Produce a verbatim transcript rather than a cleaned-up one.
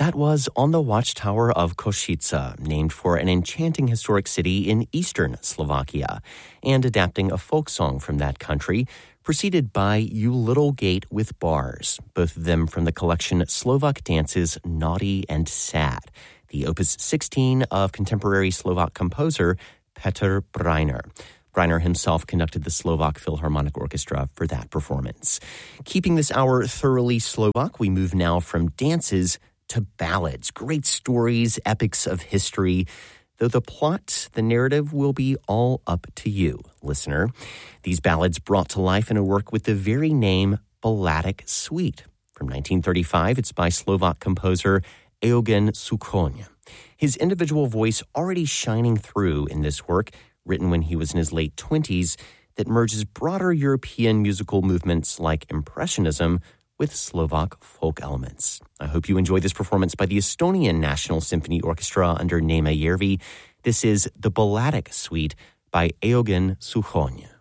That was On the Watchtower of Košice, named for an enchanting historic city in eastern Slovakia, and adapting a folk song from that country, preceded by You Little Gate with Bars, both of them from the collection Slovak Dances Naughty and Sad, the opus sixteen of contemporary Slovak composer Petr Breiner. Breiner himself conducted the Slovak Philharmonic Orchestra for that performance. Keeping this hour thoroughly Slovak, we move now from dances to ballads, great stories, epics of history. Though the plot, the narrative, will be all up to you, listener. These ballads brought to life in a work with the very name Balladic Suite. From nineteen thirty-five, it's by Slovak composer Eugen Souchon. His individual voice already shining through in this work, written when he was in his late twenties, that merges broader European musical movements like Impressionism with Slovak folk elements. I hope you enjoy this performance by the Estonian National Symphony Orchestra under Neeme Järvi. This is the Balladic Suite by Eugen Souchon.